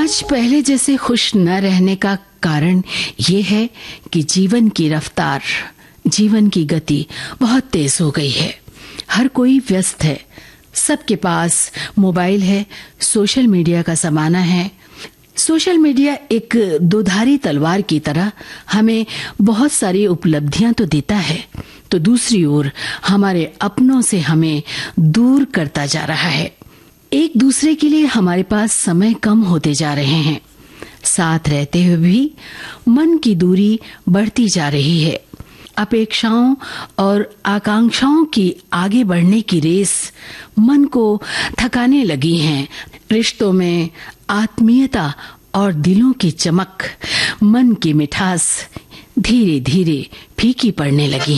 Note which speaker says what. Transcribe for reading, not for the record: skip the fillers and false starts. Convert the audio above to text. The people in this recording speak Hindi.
Speaker 1: आज पहले जैसे खुश न रहने का कारण ये है कि जीवन की रफ्तार, जीवन की गति बहुत तेज हो गई है। हर कोई व्यस्त है, सबके पास मोबाइल है, सोशल मीडिया का जमाना है। सोशल मीडिया एक दोधारी तलवार की तरह हमें बहुत सारी उपलब्धियां तो देता है, तो दूसरी ओर हमारे अपनों से हमें दूर करता जा रहा है। एक दूसरे के लिए हमारे पास समय कम होते जा रहे हैं। साथ रहते हुए भी मन की दूरी बढ़ती जा रही है। अपेक्षाओं और आकांक्षाओं की आगे बढ़ने की रेस मन को थकाने लगी है। रिश्तों में आत्मीयता और दिलों की चमक, मन की मिठास धीरे धीरे फीकी पड़ने लगी।